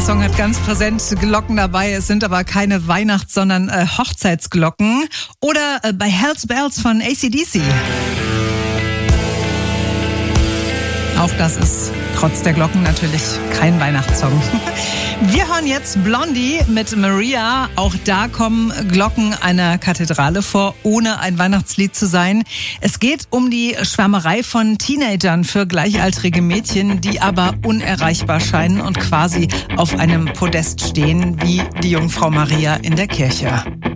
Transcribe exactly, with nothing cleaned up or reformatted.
Song hat ganz präsent Glocken dabei. Es sind aber keine Weihnachts-, sondern äh, Hochzeitsglocken. Oder äh, bei Hells Bells von A C D C. Auch das ist trotz der Glocken natürlich kein Weihnachtssong. Wir hören jetzt Blondie mit Maria. Auch da kommen Glocken einer Kathedrale vor, ohne ein Weihnachtslied zu sein. Es geht um die Schwärmerei von Teenagern für gleichaltrige Mädchen, die aber unerreichbar scheinen und quasi auf einem Podest stehen, wie die Jungfrau Maria in der Kirche.